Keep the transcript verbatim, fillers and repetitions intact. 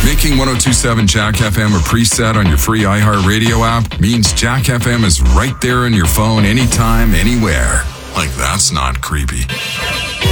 Making one oh two point seven Jack F M a preset on your free iHeartRadio app means Jack F M is right there on your phone anytime, anywhere. Like, that's not creepy.